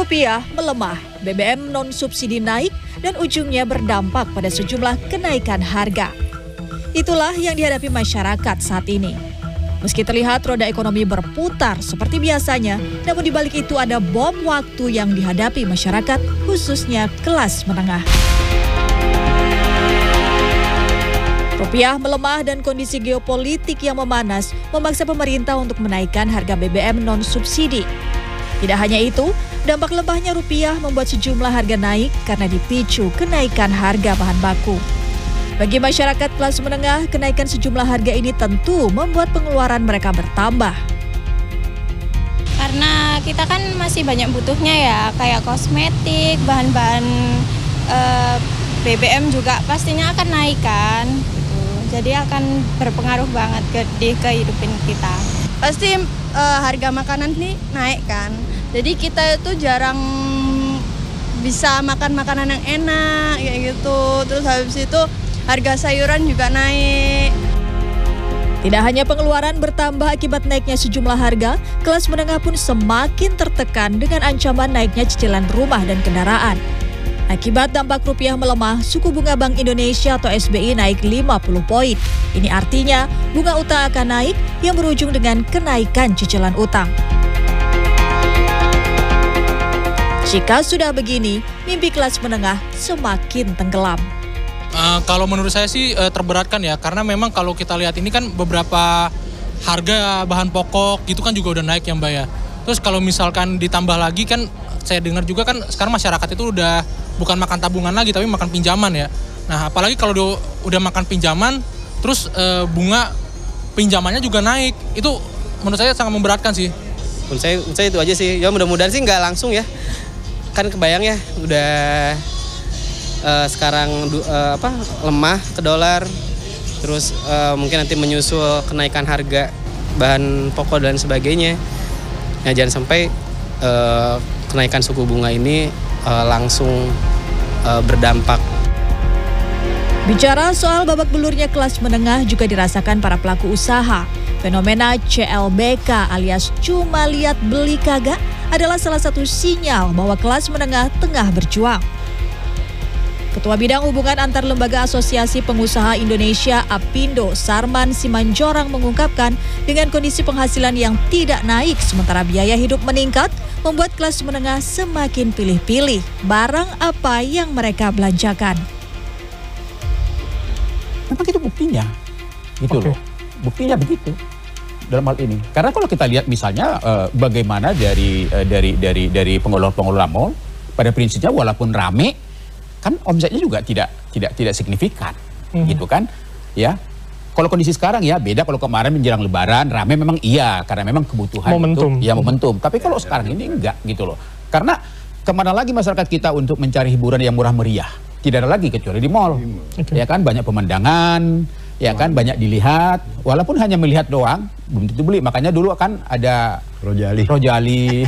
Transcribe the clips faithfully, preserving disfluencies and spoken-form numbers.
Rupiah melemah, B B M non-subsidi naik, dan ujungnya berdampak pada sejumlah kenaikan harga. Itulah yang dihadapi masyarakat saat ini. Meski terlihat roda ekonomi berputar seperti biasanya, namun di balik itu ada bom waktu yang dihadapi masyarakat, khususnya kelas menengah. Rupiah melemah dan kondisi geopolitik yang memanas memaksa pemerintah untuk menaikkan harga B B M non-subsidi. Tidak hanya itu, dampak lemahnya rupiah membuat sejumlah harga naik karena dipicu kenaikan harga bahan baku. Bagi masyarakat kelas menengah, kenaikan sejumlah harga ini tentu membuat pengeluaran mereka bertambah. Karena kita kan masih banyak butuhnya ya, kayak kosmetik, bahan-bahan eh, B B M juga pastinya akan naik kan. Gitu. Jadi akan berpengaruh banget ke di kehidupan kita. Pasti eh, harga makanan ini naik kan. Jadi kita itu jarang bisa makan makanan yang enak kayak gitu. Terus habis itu harga sayuran juga naik. Tidak hanya pengeluaran bertambah akibat naiknya sejumlah harga, kelas menengah pun semakin tertekan dengan ancaman naiknya cicilan rumah dan kendaraan. Akibat dampak rupiah melemah, suku bunga Bank Indonesia atau S B I naik lima puluh poin. Ini artinya bunga utang akan naik yang berujung dengan kenaikan cicilan utang. Jika sudah begini, mimpi kelas menengah semakin tenggelam. Uh, kalau menurut saya sih uh, terberatkan ya, karena memang kalau kita lihat ini kan beberapa harga bahan pokok gitu kan juga udah naik ya Mbak ya. Terus kalau misalkan ditambah lagi kan saya dengar juga kan sekarang masyarakat itu udah bukan makan tabungan lagi tapi makan pinjaman ya. Nah apalagi kalau udah, udah makan pinjaman terus uh, bunga pinjamannya juga naik, itu menurut saya sangat memberatkan sih. Menurut saya, menurut saya itu aja sih, ya mudah-mudahan sih nggak langsung ya. Kan kebayang ya udah uh, sekarang uh, apa lemah ke dolar, terus uh, mungkin nanti menyusul kenaikan harga bahan pokok dan sebagainya. Nah jangan sampai uh, kenaikan suku bunga ini uh, langsung uh, berdampak. Bicara soal babak belurnya kelas menengah juga dirasakan para pelaku usaha. Fenomena C L B K alias cuma lihat beli kagak adalah salah satu sinyal bahwa kelas menengah tengah berjuang. Ketua Bidang Hubungan Antar Lembaga Asosiasi Pengusaha Indonesia Apindo, Sarman Simanjorang mengungkapkan dengan kondisi penghasilan yang tidak naik sementara biaya hidup meningkat, membuat kelas menengah semakin pilih-pilih barang apa yang mereka belanjakan. Memang itu buktinya, gitu okay. loh. Buktinya begitu dalam hal ini. Karena kalau kita lihat misalnya uh, bagaimana dari uh, dari dari dari pengelola-pengelola mall, pada prinsipnya walaupun rame, kan omsetnya juga tidak tidak tidak signifikan, mm-hmm. gitu kan? Ya. Kalau kondisi sekarang ya beda. Kalau kemarin menjelang Lebaran rame memang iya karena memang kebutuhan momentum. itu ya momentum. Tapi kalau sekarang ini enggak gitu loh. Karena kemana lagi masyarakat kita untuk mencari hiburan yang murah meriah? Tidak ada lagi kecuali di mall. Okay. Ya kan banyak pemandangan, ya kan banyak dilihat. Walaupun hanya melihat doang, belum tentu beli. Makanya dulu kan ada Rojali. Rojali.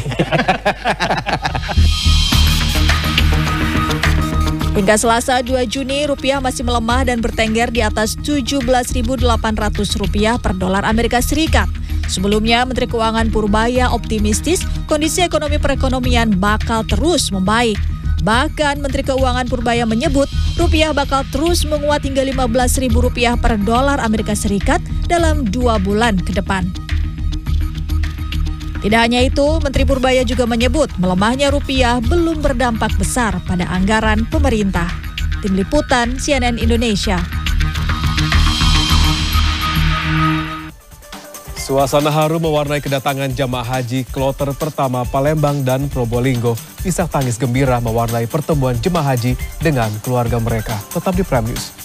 Hingga Selasa dua Juni, rupiah masih melemah dan bertengger di atas tujuh belas ribu delapan ratus rupiah per dolar Amerika Serikat. Sebelumnya, Menteri Keuangan Purbaya optimistis kondisi ekonomi perekonomian bakal terus membaik. Bahkan Menteri Keuangan Purbaya menyebut rupiah bakal terus menguat hingga lima belas ribu rupiah per dolar Amerika Serikat dalam dua bulan ke depan. Tidak hanya itu, Menteri Purbaya juga menyebut melemahnya rupiah belum berdampak besar pada anggaran pemerintah. Tim Liputan C N N Indonesia. Suasana haru mewarnai kedatangan jamaah haji kloter pertama Palembang dan Probolinggo. Isak tangis gembira mewarnai pertemuan jemaah haji dengan keluarga mereka. Tetap di Prime News.